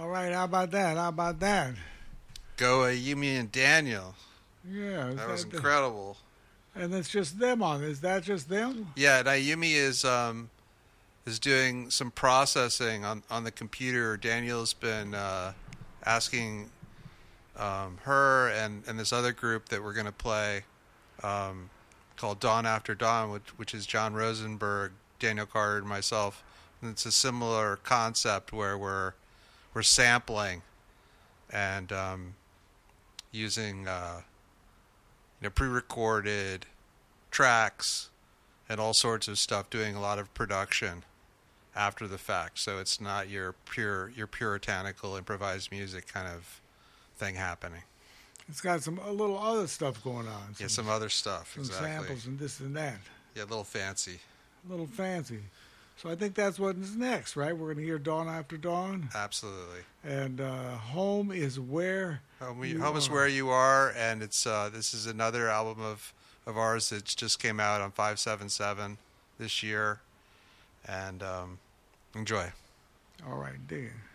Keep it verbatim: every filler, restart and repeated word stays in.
right, how about that? How about that? Go Ayumi and Daniel. Yeah, is That was the- incredible. and it's just them on. Is that just them? Yeah, and Ayumi is um, is doing some processing on, on the computer. Daniel's been uh, asking um, her and, and this other group that we're going to play um, called Dawn After Dawn, which, which is John Rosenberg, Daniel Carter, and myself. And it's a similar concept where we're we're sampling and um, using uh, you know pre-recorded tracks and all sorts of stuff, doing a lot of production after the fact. So it's not your pure your puritanical improvised music kind of thing happening. It's got some a little other stuff going on. Yeah, some other stuff. some Exactly. samples and this and that. Yeah, a little fancy. A little fancy. So I think that's what's next, right? We're going to hear Dawn After Dawn. Absolutely. And uh, Home is Where Home, You Home is Are. Where You Are, and it's uh, this is another album of, of ours that just came out on five seven seven this year. And um, enjoy. All right, dig it.